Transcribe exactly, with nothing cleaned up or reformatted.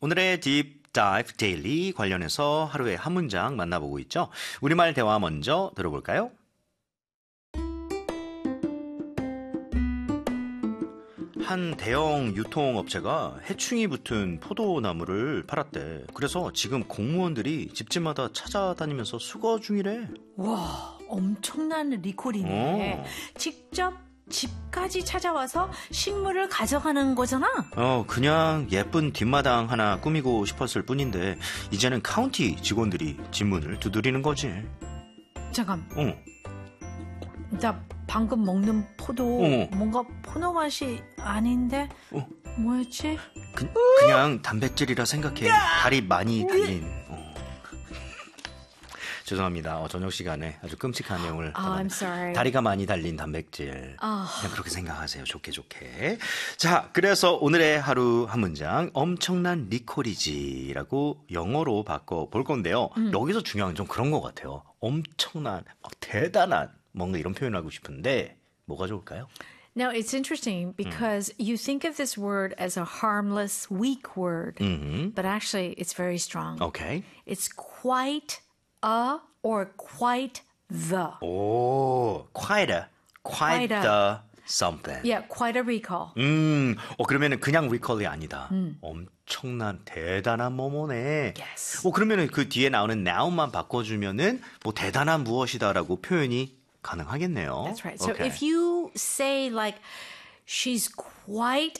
오늘의 딥 다이브 데일리 관련해서 하루에 한 문장 만나보고 있죠. 우리말 대화 먼저 들어볼까요? 한 대형 유통업체가 해충이 붙은 포도나무를 팔았대. 그래서 지금 공무원들이 집집마다 찾아다니면서 수거 중이래. 와, 엄청난 리콜이네. 오. 직접 집까지 찾아와서 식물을 가져가는 거잖아. 어, 그냥 예쁜 뒷마당 하나 꾸미고 싶었을 뿐인데 이제는 카운티 직원들이 집문을 두드리는 거지. 잠깐, 어. 나 방금 먹는 포도 어. 뭔가 포도 맛이 아닌데 어. 뭐였지? 그, 그냥 단백질이라 생각해. 달이 많이 달린. 어. 죄송합니다. 어, 저녁 시간에 아주 끔찍한 내용을. Oh, I'm sorry. 다리가 많이 달린 단백질. 아. 그냥 그렇게 생각하세요. 좋게 좋게. 자, 그래서 오늘의 하루 한 문장 엄청난 리콜이지라고 영어로 바꿔 볼 건데요. 음. 여기서 중요한 건 좀 그런 것 같아요. 엄청난, 어, 대단한 뭔가 이런 표현을 하고 싶은데 뭐가 좋을까요? Now, it's interesting because you think of this word as a harmless, weak word, 음. but actually it's very strong. 오케이. It's quite a or quite the. 오, quite a, quite, Quite a. the something. Yeah, quite a recall. 음, 어, 그러면은 그냥 recall이 아니다. 엄청난 대단한 뭐뭐네. Yes. 어, 그러면은 그 뒤에 나오는 noun만 바꿔주면은 뭐 대단한 무엇이다라고 표현이 가능하겠네요. That's right. So Okay. if you say like, she's quite